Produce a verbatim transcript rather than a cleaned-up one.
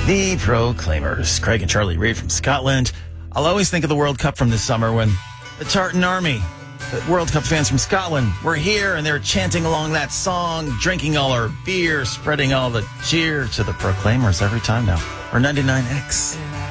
The Proclaimers, Craig and Charlie Reid from Scotland. I'll always think of the World Cup from this summer when the Tartan Army, the World Cup fans from Scotland, were here and they're chanting along that song, drinking all our beer, spreading all the cheer to the Proclaimers every time now. We're ninety-nine X.